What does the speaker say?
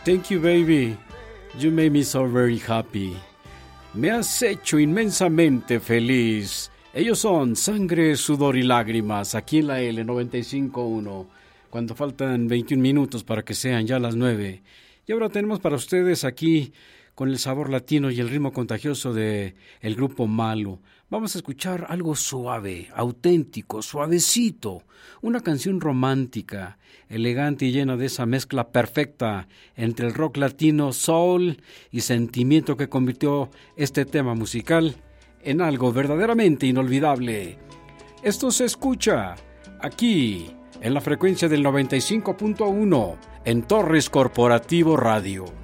Thank you, baby. You made me so very happy. Me has hecho inmensamente feliz. Ellos son Sangre, Sudor y Lágrimas, aquí en la L95.1, cuando faltan 21 minutos para que sean ya las 9. Y ahora tenemos para ustedes aquí, con el sabor latino y el ritmo contagioso de el grupo Malo. Vamos a escuchar algo suave, auténtico, suavecito. Una canción romántica, elegante y llena de esa mezcla perfecta entre el rock latino, soul y sentimiento que convirtió este tema musical en algo verdaderamente inolvidable. Esto se escucha aquí, en la frecuencia del 95.1, en Torres Corporativo Radio.